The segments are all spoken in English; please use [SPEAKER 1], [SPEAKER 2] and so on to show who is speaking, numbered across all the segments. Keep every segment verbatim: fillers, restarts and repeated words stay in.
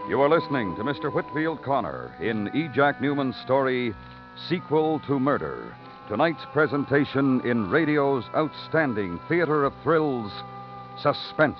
[SPEAKER 1] You are listening to Mister Whitfield Connor in E. Jack Newman's story, Sequel to Murder. Tonight's presentation in radio's outstanding theater of thrills, Suspense.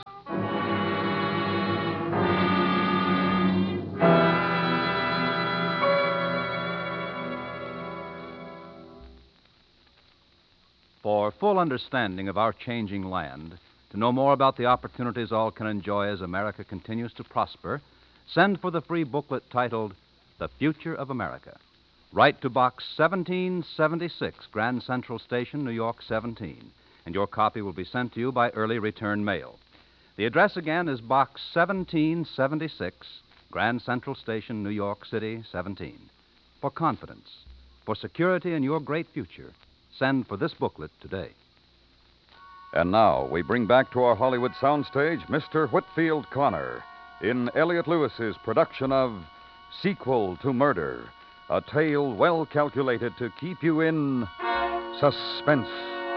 [SPEAKER 2] For full understanding of our changing land, to know more about the opportunities all can enjoy as America continues to prosper, send for the free booklet titled The Future of America. Write to Box seventeen seventy-six, Grand Central Station, New York seventeen, and your copy will be sent to you by early return mail. The address again is Box seventeen seventy-six, Grand Central Station, New York City seventeen. For confidence, for security in your great future, send for this booklet today.
[SPEAKER 1] And now we bring back to our Hollywood soundstage Mister Whitfield Connor in Elliot Lewis's production of Sequel to Murder, a tale well calculated to keep you in suspense.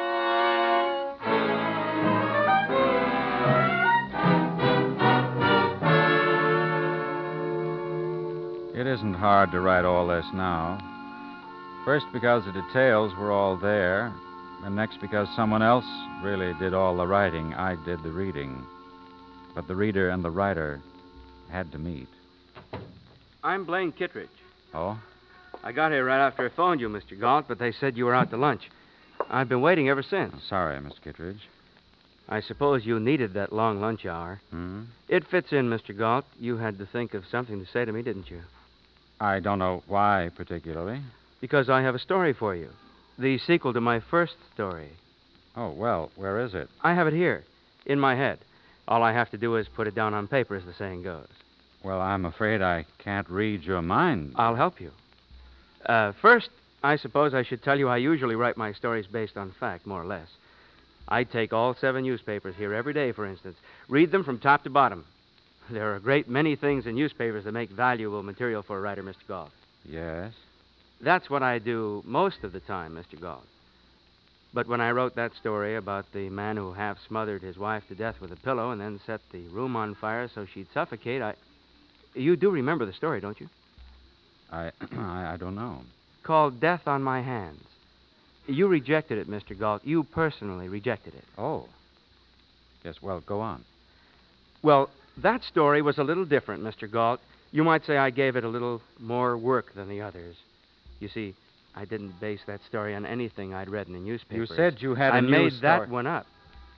[SPEAKER 3] It isn't hard to write all this now. First, because the details were all there, and next, because someone else really did all the writing. I did the reading. But the reader and the writer had to meet.
[SPEAKER 4] I'm Blaine Kittredge.
[SPEAKER 3] Oh?
[SPEAKER 4] I got here right after I phoned you, Mister Galt, but they said you were out to lunch. I've been waiting ever since.
[SPEAKER 3] Oh, sorry, Miss Kittredge.
[SPEAKER 4] I suppose you needed that long lunch hour.
[SPEAKER 3] Hmm?
[SPEAKER 4] It fits in, Mister Galt. You had to think of something to say to me, didn't you?
[SPEAKER 3] I don't know why particularly.
[SPEAKER 4] Because I have a story for you. The sequel to my first story.
[SPEAKER 3] Oh, well, where is it?
[SPEAKER 4] I have it here, in my head. All I have to do is put it down on paper, as the saying goes.
[SPEAKER 3] Well, I'm afraid I can't read your mind.
[SPEAKER 4] I'll help you. Uh, first, I suppose I should tell you I usually write my stories based on fact, more or less. I take all seven newspapers here every day, for instance, read them from top to bottom. There are a great many things in newspapers that make valuable material for a writer, Mister Galt.
[SPEAKER 3] Yes?
[SPEAKER 4] That's what I do most of the time, Mister Galt. But when I wrote that story about the man who half smothered his wife to death with a pillow and then set the room on fire so she'd suffocate, I... You do remember the story, don't you?
[SPEAKER 3] I, I, I don't know.
[SPEAKER 4] Called Death on My Hands. You rejected it, Mister Galt. You personally rejected it.
[SPEAKER 3] Oh. Yes, well, go on.
[SPEAKER 4] Well, that story was a little different, Mister Galt. You might say I gave it a little more work than the others. You see, I didn't base that story on anything I'd read in the newspapers.
[SPEAKER 3] You said you had a
[SPEAKER 4] I
[SPEAKER 3] new
[SPEAKER 4] made
[SPEAKER 3] story.
[SPEAKER 4] that one up.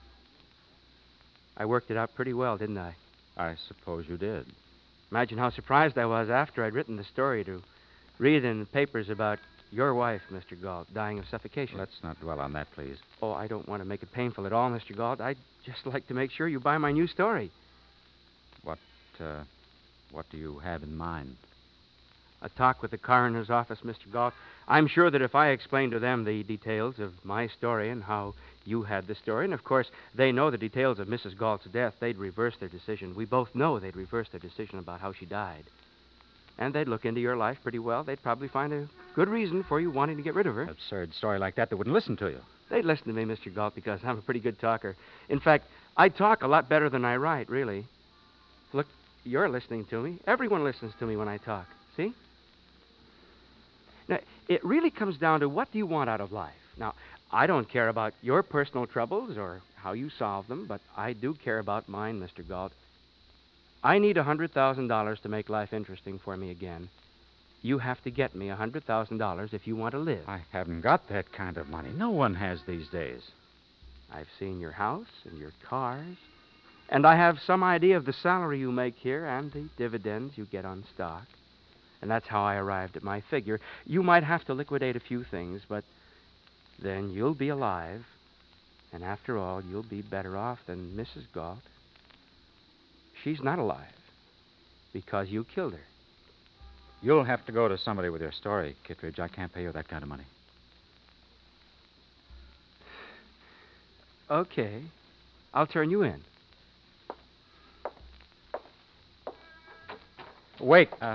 [SPEAKER 4] I worked it out pretty well, didn't I?
[SPEAKER 3] I suppose you did.
[SPEAKER 4] Imagine how surprised I was after I'd written the story to read in the papers about your wife, Mister Galt, dying of suffocation.
[SPEAKER 3] Let's not dwell on that, please.
[SPEAKER 4] Oh, I don't want to make it painful at all, Mister Galt. I'd just like to make sure you buy my new story.
[SPEAKER 3] What, uh, what do you have in mind?
[SPEAKER 4] A talk with the coroner's office, Mister Galt. I'm sure that if I explained to them the details of my story and how you had the story, and of course they know the details of Missus Galt's death, they'd reverse their decision. We both know they'd reverse their decision about how she died. And they'd look into your life pretty well. They'd probably find a good reason for you wanting to get rid of her.
[SPEAKER 3] An absurd story like that, they wouldn't listen to you.
[SPEAKER 4] They'd listen to me, Mister Galt, because I'm a pretty good talker. In fact, I talk a lot better than I write, really. Look, you're listening to me. Everyone listens to me when I talk. See? Now, it really comes down to what do you want out of life. Now, I don't care about your personal troubles or how you solve them, but I do care about mine, Mister Galt. I need one hundred thousand dollars to make life interesting for me again. You have to get me one hundred thousand dollars if you want to live.
[SPEAKER 3] I haven't got that kind of money. No one has these days.
[SPEAKER 4] I've seen your house and your cars, and I have some idea of the salary you make here and the dividends you get on stock. And that's how I arrived at my figure. You might have to liquidate a few things, but then you'll be alive. And after all, you'll be better off than Missus Galt. She's not alive because you killed her.
[SPEAKER 3] You'll have to go to somebody with your story, Kittredge. I can't pay you that kind of money.
[SPEAKER 4] Okay. I'll turn you in.
[SPEAKER 3] Wait. Uh,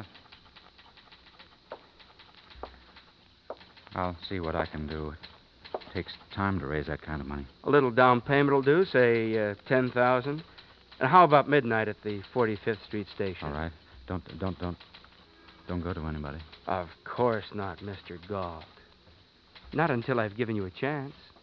[SPEAKER 3] I'll see what I can do. It takes time to raise that kind of money.
[SPEAKER 4] A little down payment will do, say uh, ten thousand dollars. And how about midnight at the forty-fifth Street station?
[SPEAKER 3] All right. Don't, don't, don't, don't go to anybody.
[SPEAKER 4] Of course not, Mister Galt. Not until I've given you a chance.